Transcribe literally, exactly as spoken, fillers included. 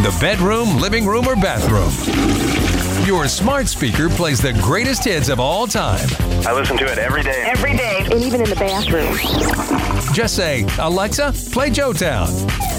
in the bedroom, living room, or bathroom. Your smart speaker plays the greatest hits of all time. I listen to it every day. Every day. And even in the bathroom. Just say, Alexa, play Joetown.